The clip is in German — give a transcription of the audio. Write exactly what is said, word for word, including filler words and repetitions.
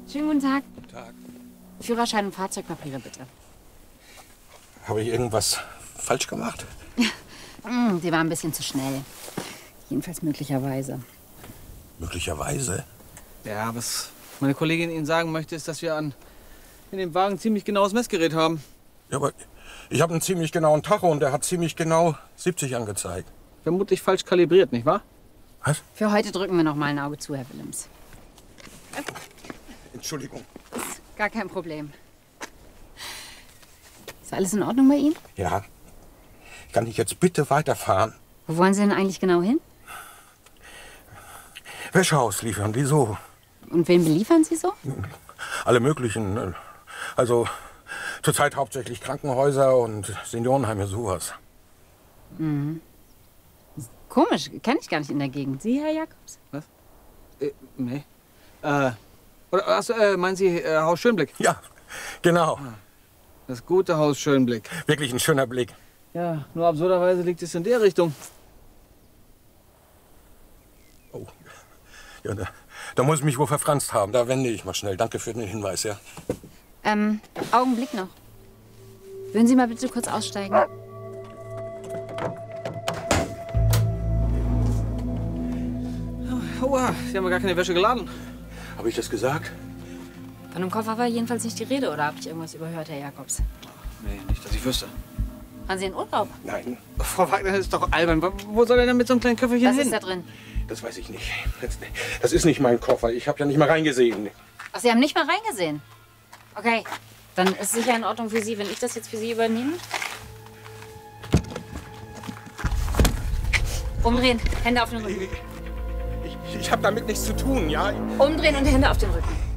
Schönen guten Tag. Guten Tag. Führerschein und Fahrzeugpapiere, bitte. Habe ich irgendwas falsch gemacht? Hm, Sie waren ein bisschen zu schnell. Jedenfalls möglicherweise. Möglicherweise? Ja, was meine Kollegin Ihnen sagen möchte, ist, dass wir an in dem Wagen ziemlich genaues Messgerät haben. Ja, aber ich habe einen ziemlich genauen Tacho und der hat ziemlich genau siebzig angezeigt. Vermutlich falsch kalibriert, nicht wahr? Was? Für heute drücken wir noch mal ein Auge zu, Herr Willems. Entschuldigung. Gar kein Problem. Ist alles in Ordnung bei Ihnen? Ja. Kann ich jetzt bitte weiterfahren? Wo wollen Sie denn eigentlich genau hin? Wäschehaus liefern, wieso? Und wen beliefern Sie so? Alle möglichen. Also zurzeit hauptsächlich Krankenhäuser und Seniorenheime, sowas. Mhm. Komisch, kenne ich gar nicht in der Gegend. Sie, Herr Jakobs? Was? Äh, nee. Äh, oder, achso, äh, meinen Sie äh, Haus Schönblick? Ja, genau. Ah, das gute Haus Schönblick. Wirklich ein schöner Blick. Ja, nur absurderweise liegt es in der Richtung. Oh, ja, da, da muss ich mich wohl verfranst haben. Da wende ich mal schnell. Danke für den Hinweis, ja. Ähm, Augenblick noch. Würden Sie mal bitte kurz aussteigen? Aua, Sie haben ja gar keine Wäsche geladen. Habe ich das gesagt? Von einem Koffer war jedenfalls nicht die Rede, oder habe ich irgendwas überhört, Herr Jakobs? Nee, nicht, dass ich wüsste. Waren Sie in Urlaub? Nein, Frau Wagner, das ist doch albern. Wo soll er denn mit so einem kleinen Köfferchen Was hin? ist da drin? das weiß ich nicht. Das, das ist nicht mein Koffer. Ich habe ja nicht mal reingesehen. Ach, Sie haben nicht mal reingesehen? Okay, dann ist es sicher in Ordnung für Sie, wenn ich das jetzt für Sie übernehme. Umdrehen, Hände auf den Rücken. Ich, ich, ich habe damit nichts zu tun, ja? Umdrehen und Hände auf den Rücken.